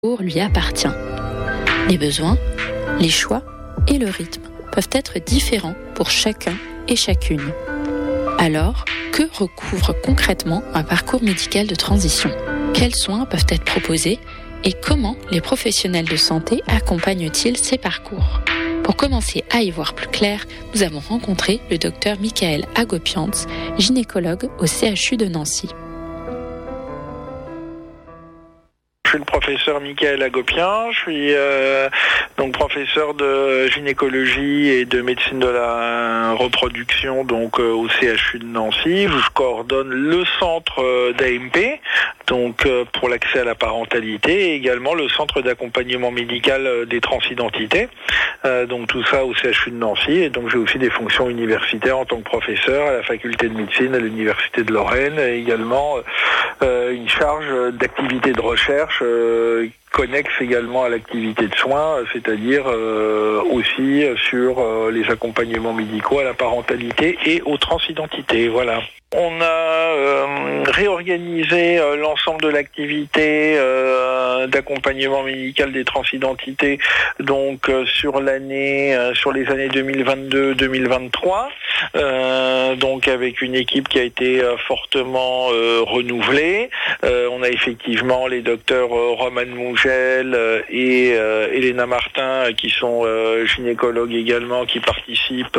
lui appartient. Les besoins, les choix et le rythme peuvent être différents pour chacun et chacune. Alors, que recouvre concrètement un parcours médical de transition ? Quels soins peuvent être proposés et comment les professionnels de santé accompagnent-ils ces parcours ? Pour commencer à y voir plus clair, nous avons rencontré le docteur Michael Hagopiantz, gynécologue au CHU de Nancy. Je suis le professeur Michael Hagopiantz, je suis donc professeur de gynécologie et de médecine de la reproduction donc au CHU de Nancy. Je coordonne le centre d'AMP donc pour l'accès à la parentalité et également le centre d'accompagnement médical des transidentités. Donc tout ça au CHU de Nancy et donc j'ai aussi des fonctions universitaires en tant que professeur à la faculté de médecine à l'université de Lorraine et également une charge d'activité de recherche connexe également à l'activité de soins, c'est-à-dire aussi sur les accompagnements médicaux à la parentalité et aux transidentités. Voilà. On a réorganisé l'ensemble de l'activité d'accompagnement médical des transidentités donc sur les années 2022-2023 donc avec une équipe qui a été fortement renouvelée. On a effectivement les docteurs Roman Mougel et Elena Martin qui sont gynécologues également qui participent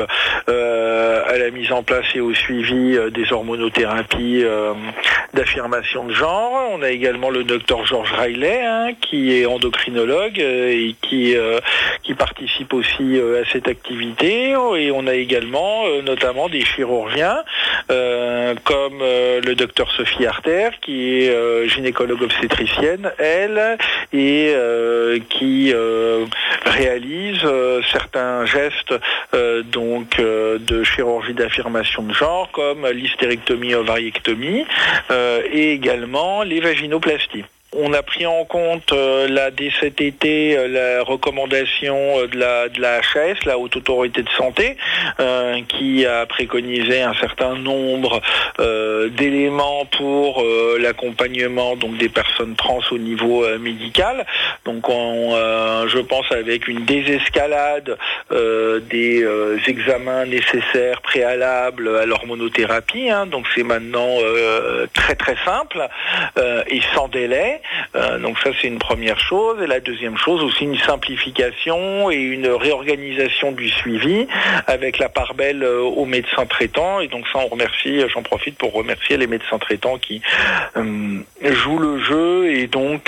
à la mise en place et au suivi des hormonothérapies d'affirmation de genre. On a également le docteur Georges Riley qui est endocrinologue et qui participe aussi à cette activité. Et on a également notamment des chirurgiens comme le docteur Sophie Arter qui est gynécologue obstétricienne, elle, et qui réalise certains gestes de chirurgie d'affirmation de genre comme l'hystérectomie, ovariectomie et également les vaginoplasties. On a pris en compte dès cet été la recommandation de la HAS, la Haute Autorité de Santé, qui a préconisé un certain nombre d'éléments pour l'accompagnement donc des personnes trans au niveau médical. Donc je pense avec une désescalade des examens nécessaires préalables à l'hormonothérapie. Donc c'est maintenant très très simple et sans délai. Donc ça c'est une première chose et la deuxième chose aussi une simplification et une réorganisation du suivi avec la part belle aux médecins traitants et donc ça j'en profite pour remercier les médecins traitants qui jouent le jeu et donc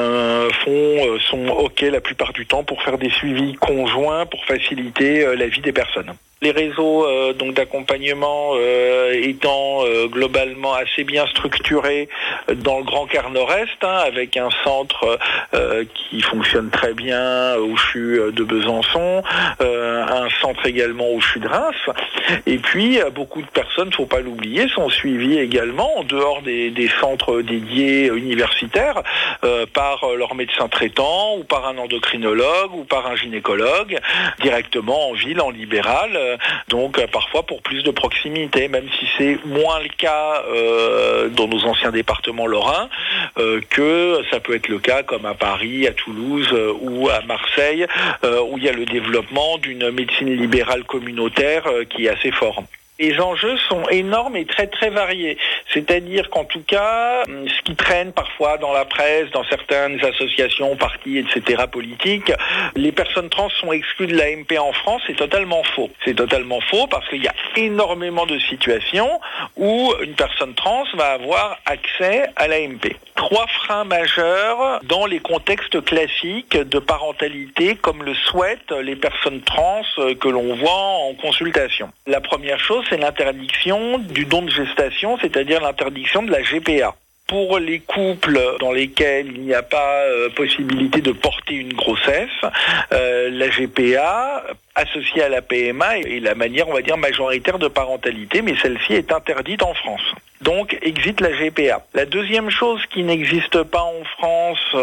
sont OK la plupart du temps pour faire des suivis conjoints pour faciliter la vie des personnes. Les réseaux donc d'accompagnement étant globalement assez bien structurés dans le Grand Quart Nord-Est, avec un centre qui fonctionne très bien au CHU de Besançon, un centre également au CHU de Reims, et puis beaucoup de personnes, faut pas l'oublier, sont suivies également en dehors des centres dédiés universitaires par leur médecin traitant ou par un endocrinologue ou par un gynécologue directement en ville, en libéral. Donc parfois pour plus de proximité, même si c'est moins le cas dans nos anciens départements lorrains que ça peut être le cas comme à Paris, à Toulouse ou à Marseille où il y a le développement d'une médecine libérale communautaire qui est assez fort. Les enjeux sont énormes et très très variés. C'est-à-dire qu'en tout cas, ce qui traîne parfois dans la presse, dans certaines associations, partis, etc. politiques, les personnes trans sont exclues de l'AMP en France, c'est totalement faux. C'est totalement faux parce qu'il y a énormément de situations où une personne trans va avoir accès à l'AMP. 3 freins majeurs dans les contextes classiques de parentalité comme le souhaitent les personnes trans que l'on voit en consultation. La première chose, c'est l'interdiction du don de gestation, c'est-à-dire l'interdiction de la GPA. Pour les couples dans lesquels il n'y a pas possibilité de porter une grossesse, la GPA associée à la PMA est la manière, on va dire, majoritaire de parentalité, mais celle-ci est interdite en France. Donc, existe la GPA. La deuxième chose qui n'existe pas en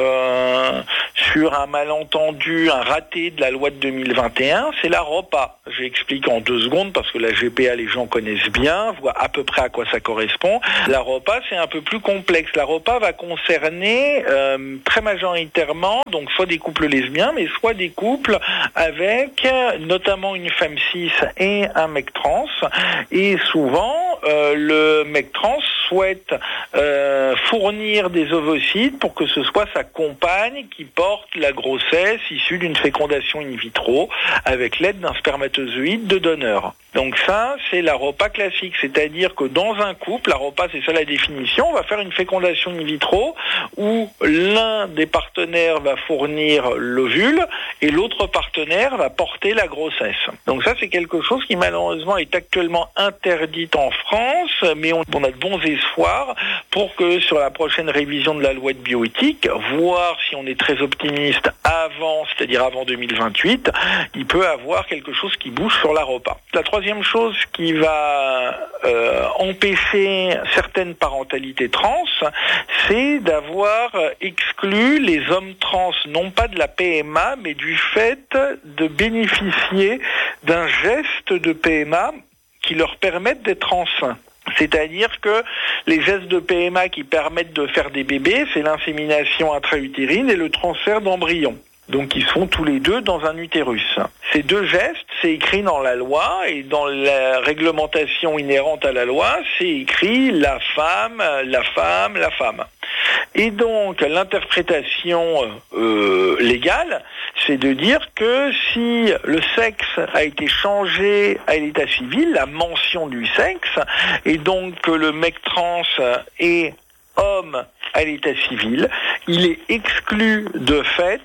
France sur un malentendu, un raté de la loi de 2021, c'est la ROPA. j'explique en 2 secondes parce que la GPA, les gens connaissent bien, voient à peu près à quoi ça correspond. La ROPA, c'est un peu plus complexe. La ROPA va concerner très majoritairement, donc soit des couples lesbiens, mais soit des couples avec notamment une femme cis et un mec trans. Et souvent, le mec trans souhaite fournir des ovocytes pour que ce soit sa compagne qui porte la grossesse issue d'une fécondation in vitro avec l'aide d'un spermatozoïde de donneur. Donc ça, c'est la ROPA classique, c'est-à-dire que dans un couple, la ROPA, c'est ça la définition, on va faire une fécondation in vitro où l'un des partenaires va fournir l'ovule et l'autre partenaire va porter la grossesse. Donc ça, c'est quelque chose qui malheureusement est actuellement interdit en France, mais on a de bons espoirs pour que sur la prochaine révision de la loi de bioéthique, voire si on est très optimiste avant, c'est-à-dire avant 2028, il peut avoir quelque chose qui bouge sur la ROPA. La troisième chose qui va empêcher certaines parentalités trans, c'est d'avoir exclu les hommes trans, non pas de la PMA, mais du fait de bénéficier d'un geste de PMA qui leur permette d'être enceints. C'est-à-dire que les gestes de PMA qui permettent de faire des bébés, c'est l'insémination intra-utérine et le transfert d'embryons. Donc ils se font tous les deux dans un utérus. Ces 2 gestes, c'est écrit dans la loi et dans la réglementation inhérente à la loi, c'est écrit la femme, la femme, la femme. Et donc l'interprétation légale, c'est de dire que si le sexe a été changé à l'état civil, la mention du sexe, et donc que le mec trans est homme à l'état civil, il est exclu de fait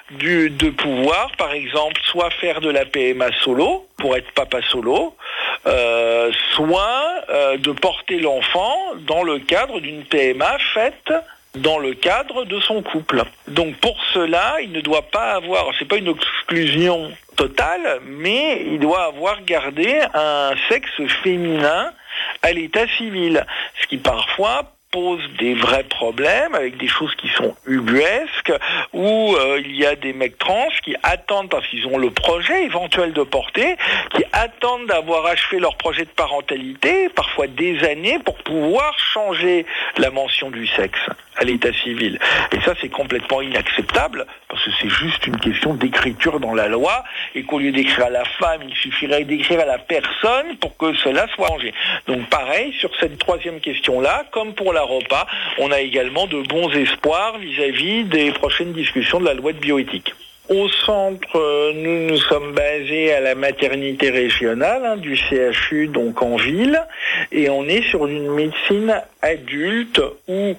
de pouvoir, par exemple, soit faire de la PMA solo, pour être papa solo, soit de porter l'enfant dans le cadre d'une PMA faite dans le cadre de son couple. Donc pour cela, il ne doit pas avoir, c'est pas une exclusion totale, mais il doit avoir gardé un sexe féminin à l'état civil, ce qui parfois pose des vrais problèmes avec des choses qui sont ubuesques, où il y a des mecs trans qui attendent, parce qu'ils ont le projet éventuel de porter, qui attendent d'avoir achevé leur projet de parentalité, parfois des années, pour pouvoir changer la mention du sexe à l'état civil. Et ça, c'est complètement inacceptable, parce que c'est juste une question d'écriture dans la loi, et qu'au lieu d'écrire à la femme, il suffirait d'écrire à la personne pour que cela soit changé. Donc pareil, sur cette troisième question-là, comme pour la ROPA, on a également de bons espoirs vis-à-vis des prochaines discussions de la loi de bioéthique. Au centre, nous sommes basés à la maternité régionale du CHU, donc en ville, et on est sur une médecine adulte ou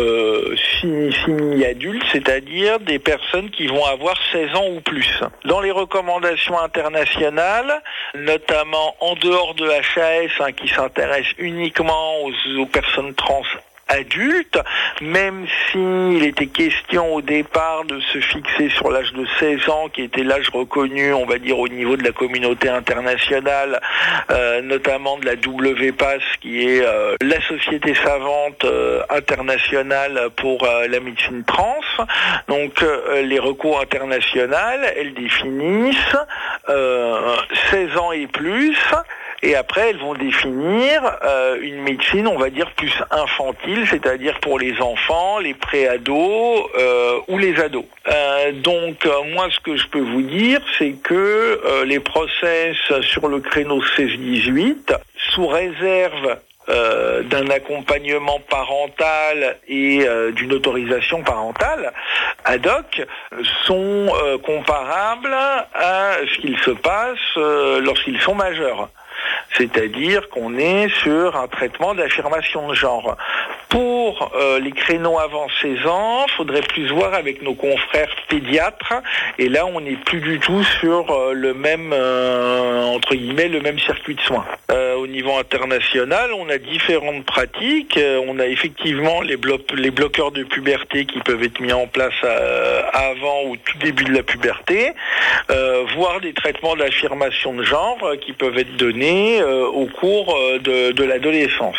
semi-adultes, c'est-à-dire des personnes qui vont avoir 16 ans ou plus. Dans les recommandations internationales, notamment en dehors de HAS, qui s'intéresse uniquement aux personnes trans adultes, même s'il était question au départ de se fixer sur l'âge de 16 ans, qui était l'âge reconnu, on va dire, au niveau de la communauté internationale, notamment de la WPAS, qui est la société savante internationale pour la médecine trans. Donc les recours internationaux, elles définissent 16 ans et plus, et après elles vont définir une médecine, on va dire, plus infantile, c'est-à-dire pour les enfants, les pré-ados ou les ados. Donc moi, ce que je peux vous dire, c'est que les process sur le créneau 16-18, sous réserve d'un accompagnement parental et d'une autorisation parentale ad hoc, sont comparables à ce qu'il se passe lorsqu'ils sont majeurs. C'est-à-dire qu'on est sur un traitement d'affirmation de genre. Pour les créneaux avant 16 ans, il faudrait plus voir avec nos confrères pédiatres, et là on n'est plus du tout sur le même, entre guillemets, le même circuit de soins. Au niveau international, on a différentes pratiques. On a effectivement les bloqueurs de puberté qui peuvent être mis en place avant ou tout début de la puberté, voire des traitements d'affirmation de genre qui peuvent être donnés au cours de l'adolescence.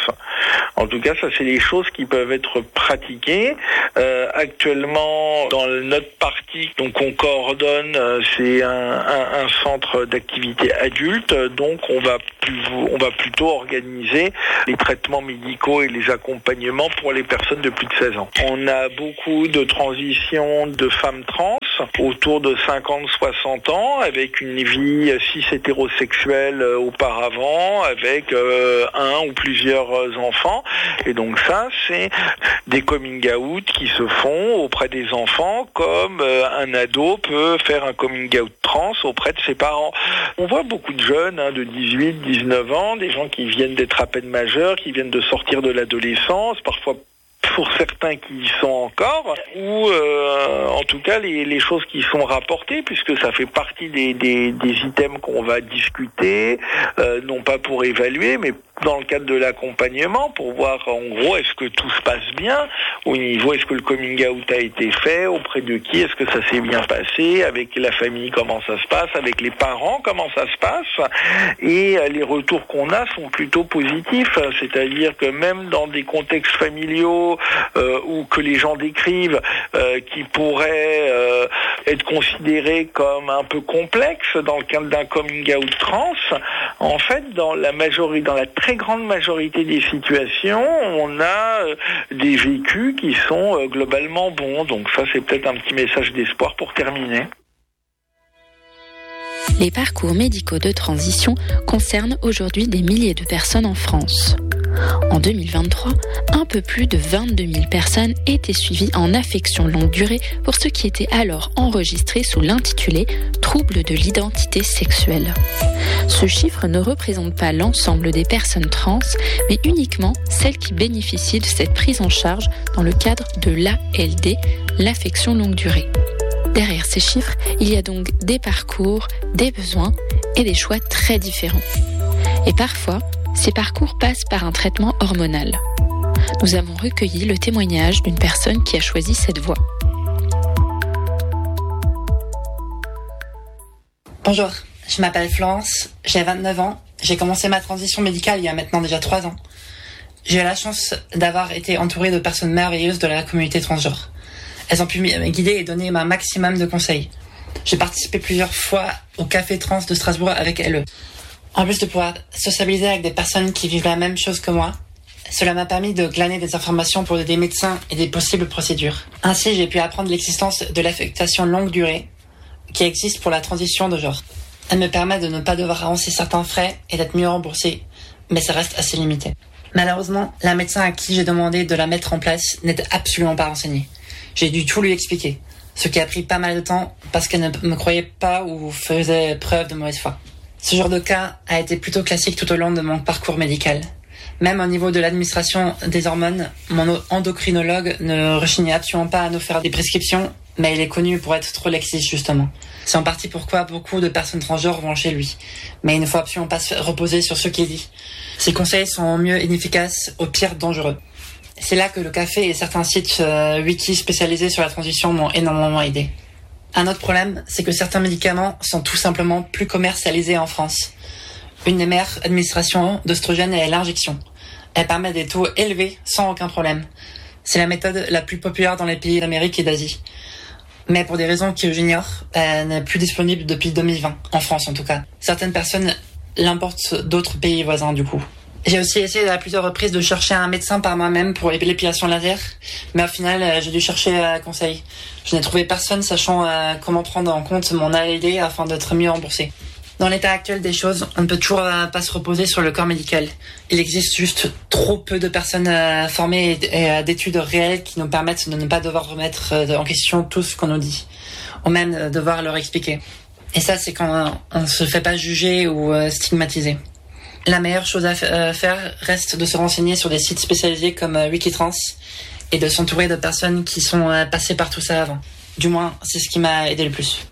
En tout cas, ça c'est les choses qui peuvent être pratiquées. Actuellement, dans notre partie, donc on coordonne, c'est un centre d'activité adulte, donc on va plutôt organiser les traitements médicaux et les accompagnements pour les personnes de plus de 16 ans. On a beaucoup de transitions de femmes trans autour de 50-60 ans, avec une vie cis hétérosexuelle auparavant, avec un ou plusieurs enfants. Et donc ça, c'est des coming out qui se font auprès des enfants, comme un ado peut faire un coming out trans auprès de ses parents. On voit beaucoup de jeunes de 18-19 ans, des gens qui viennent d'être à peine majeurs, qui viennent de sortir de l'adolescence, parfois pour certains qui y sont encore, ou en tout cas les choses qui sont rapportées, puisque ça fait partie des items qu'on va discuter, non pas pour évaluer, mais dans le cadre de l'accompagnement, pour voir en gros est-ce que tout se passe bien, au niveau est-ce que le coming out a été fait, auprès de qui, est-ce que ça s'est bien passé, avec la famille comment ça se passe, avec les parents comment ça se passe, et les retours qu'on a sont plutôt positifs, c'est-à-dire que même dans des contextes familiaux ou que les gens décrivent qui pourraient être considérés comme un peu complexes dans le cadre d'un coming out trans, en fait dans la très grande majorité des situations, on a des vécus qui sont globalement bons. Donc ça, c'est peut-être un petit message d'espoir pour terminer. Les parcours médicaux de transition concernent aujourd'hui des milliers de personnes en France. En 2023, un peu plus de 22 000 personnes étaient suivies en affection longue durée pour ce qui était alors enregistré sous l'intitulé « Troubles de l'identité sexuelle ». Ce chiffre ne représente pas l'ensemble des personnes trans, mais uniquement celles qui bénéficient de cette prise en charge dans le cadre de l'ALD, l'affection longue durée. Derrière ces chiffres, il y a donc des parcours, des besoins et des choix très différents. Et parfois, ces parcours passent par un traitement hormonal. Nous avons recueilli le témoignage d'une personne qui a choisi cette voie. Bonjour, je m'appelle Florence, j'ai 29 ans, j'ai commencé ma transition médicale il y a maintenant déjà 3 ans. J'ai eu la chance d'avoir été entourée de personnes merveilleuses de la communauté transgenre. Elles ont pu me guider et donner un maximum de conseils. J'ai participé plusieurs fois au Café Trans de Strasbourg avec LE. En plus de pouvoir sociabiliser avec des personnes qui vivent la même chose que moi, cela m'a permis de glaner des informations pour des médecins et des possibles procédures. Ainsi, j'ai pu apprendre l'existence de l'affectation longue durée qui existe pour la transition de genre. Elle me permet de ne pas devoir avancer certains frais et d'être mieux remboursée, mais ça reste assez limité. Malheureusement, la médecin à qui j'ai demandé de la mettre en place n'était absolument pas renseignée. J'ai dû tout lui expliquer, ce qui a pris pas mal de temps parce qu'elle ne me croyait pas ou faisait preuve de mauvaise foi. Ce genre de cas a été plutôt classique tout au long de mon parcours médical. Même au niveau de l'administration des hormones, mon endocrinologue ne rechignait absolument pas à nous faire des prescriptions, mais il est connu pour être trop laxiste justement. C'est en partie pourquoi beaucoup de personnes transgenres vont chez lui. Mais il ne faut absolument pas se reposer sur ce qu'il dit. Ses conseils sont au mieux inefficaces, au pire dangereux. C'est là que le café et certains sites wiki spécialisés sur la transition m'ont énormément aidé. Un autre problème, c'est que certains médicaments sont tout simplement plus commercialisés en France. Une des meilleures administrations d'oestrogène est l'injection. Elle permet des taux élevés sans aucun problème. C'est la méthode la plus populaire dans les pays d'Amérique et d'Asie. Mais pour des raisons que j'ignore, elle n'est plus disponible depuis 2020, en France en tout cas. Certaines personnes l'importent d'autres pays voisins du coup. J'ai aussi essayé à plusieurs reprises de chercher un médecin par moi-même pour l'épilation laser, mais au final, j'ai dû chercher conseil. Je n'ai trouvé personne sachant comment prendre en compte mon ALD afin d'être mieux remboursé. Dans l'état actuel des choses, on ne peut toujours pas se reposer sur le corps médical. Il existe juste trop peu de personnes formées et d'études réelles qui nous permettent de ne pas devoir remettre en question tout ce qu'on nous dit, ou même devoir leur expliquer. Et ça, c'est quand on ne se fait pas juger ou stigmatiser. La meilleure chose à faire reste de se renseigner sur des sites spécialisés comme Wikitrans et de s'entourer de personnes qui sont passées par tout ça avant. Du moins, c'est ce qui m'a aidé le plus.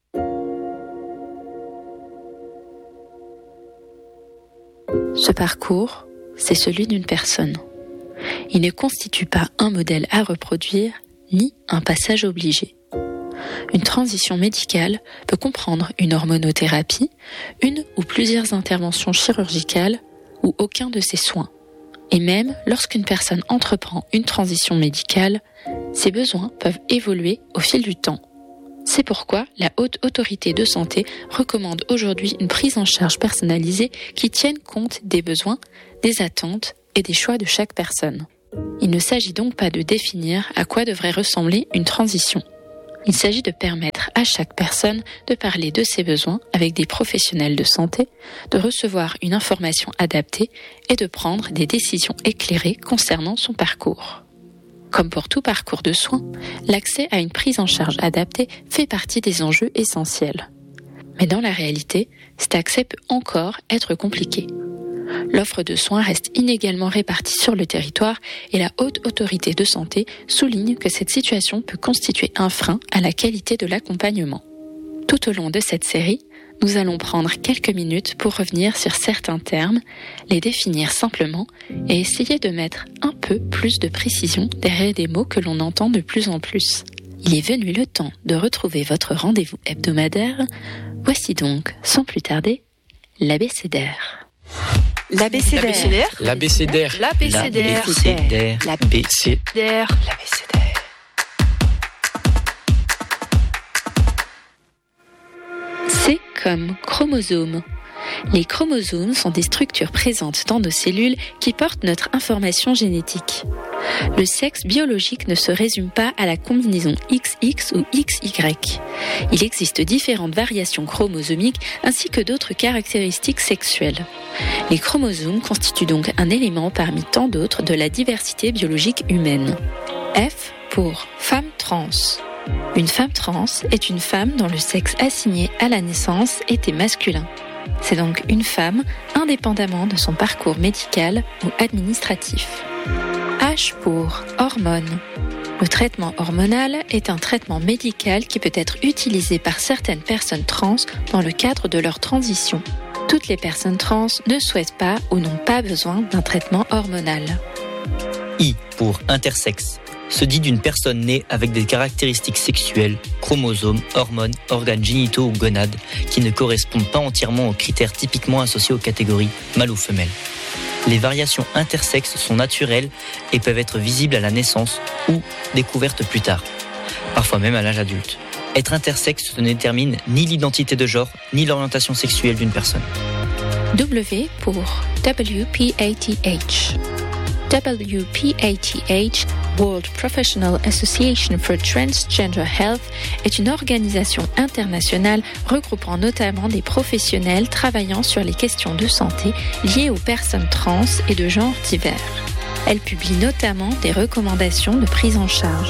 Ce parcours, c'est celui d'une personne. Il ne constitue pas un modèle à reproduire, ni un passage obligé. Une transition médicale peut comprendre une hormonothérapie, une ou plusieurs interventions chirurgicales ou aucun de ces soins. Et même lorsqu'une personne entreprend une transition médicale, ses besoins peuvent évoluer au fil du temps. C'est pourquoi la Haute Autorité de Santé recommande aujourd'hui une prise en charge personnalisée qui tienne compte des besoins, des attentes et des choix de chaque personne. Il ne s'agit donc pas de définir à quoi devrait ressembler une transition. Il s'agit de permettre à chaque personne de parler de ses besoins avec des professionnels de santé, de recevoir une information adaptée et de prendre des décisions éclairées concernant son parcours. Comme pour tout parcours de soins, l'accès à une prise en charge adaptée fait partie des enjeux essentiels. Mais dans la réalité, cet accès peut encore être compliqué. L'offre de soins reste inégalement répartie sur le territoire et la Haute Autorité de Santé souligne que cette situation peut constituer un frein à la qualité de l'accompagnement. Tout au long de cette série, nous allons prendre quelques minutes pour revenir sur certains termes, les définir simplement et essayer de mettre un peu plus de précision derrière des mots que l'on entend de plus en plus. Il est venu le temps de retrouver votre rendez-vous hebdomadaire. Voici donc, sans plus tarder, l'abécédaire. L'abécédaire. L'abécédaire. L'abécédaire. L'abécédaire. C'est comme chromosome. Les chromosomes sont des structures présentes dans nos cellules qui portent notre information génétique. Le sexe biologique ne se résume pas à la combinaison XX ou XY. Il existe différentes variations chromosomiques ainsi que d'autres caractéristiques sexuelles. Les chromosomes constituent donc un élément parmi tant d'autres de la diversité biologique humaine. F pour femme trans. Une femme trans est une femme dont le sexe assigné à la naissance était masculin. C'est donc une femme indépendamment de son parcours médical ou administratif. H pour hormones. Le traitement hormonal est un traitement médical qui peut être utilisé par certaines personnes trans dans le cadre de leur transition. Toutes les personnes trans ne souhaitent pas ou n'ont pas besoin d'un traitement hormonal. I pour intersexe. Se dit d'une personne née avec des caractéristiques sexuelles, chromosomes, hormones, organes génitaux ou gonades qui ne correspondent pas entièrement aux critères typiquement associés aux catégories mâle ou femelle. Les variations intersexes sont naturelles et peuvent être visibles à la naissance ou découvertes plus tard, parfois même à l'âge adulte. Être intersexe ne détermine ni l'identité de genre ni l'orientation sexuelle d'une personne. W pour WPATH. WPATH, World Professional Association for Transgender Health, est une organisation internationale regroupant notamment des professionnels travaillant sur les questions de santé liées aux personnes trans et de genres divers. Elle publie notamment des recommandations de prise en charge.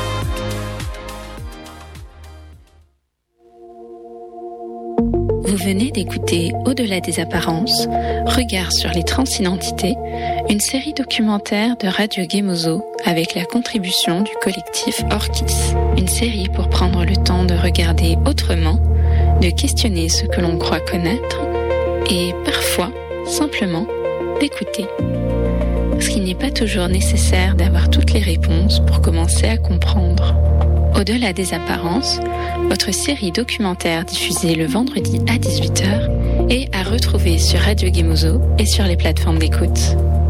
Vous venez d'écouter Au-delà des apparences, regard sur les transidentités, une série documentaire de Radio Gemozo avec la contribution du collectif Orchis. Une série pour prendre le temps de regarder autrement, de questionner ce que l'on croit connaître et parfois, simplement, d'écouter. Parce qu'il n'est pas toujours nécessaire d'avoir toutes les réponses pour commencer à comprendre. Au-delà des apparences, votre série documentaire diffusée le vendredi à 18h est à retrouver sur Radio Gemozo et sur les plateformes d'écoute.